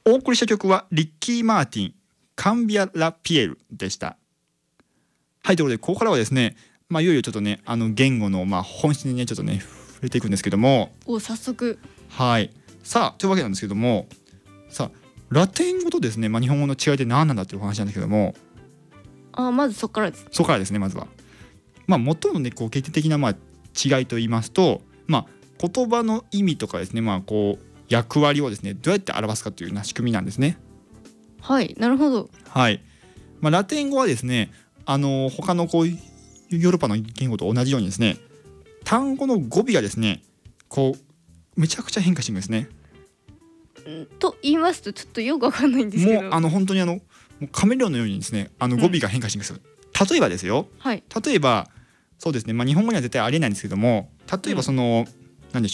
お送りした曲はリッキー・マーティン、カンビア・ラ・ピエルでした。はい、ということでここからはですね、いよいよちょっとね言語の本質にねちょっとね触れていくんですけども、 早速。 はい。さあというわけなんですけども、さあラテン語とですね、日本語の違いって何なんだっていうお話なんですけども、 まずそこからです。 そこからですね。まずは最もねこう決定的な違いと言いますと、言葉の意味とかですね、こう役割をですねどうやって表すかというような仕組みなんですね。 はい、なるほど。 はい。ラテン語はですね、他のこうヨーロッパの言語と同じようにですね、単語の語尾がですねこうめちゃくちゃ変化していくんですね。 と言いますとちょっとよくわかんないんですけど、 もう本当にもうカメレオンのようにですね語尾が変化していくんですよ。例えばですよ、 はい、 例えばそうですね、日本語には絶対ありえないんですけども、例えばその、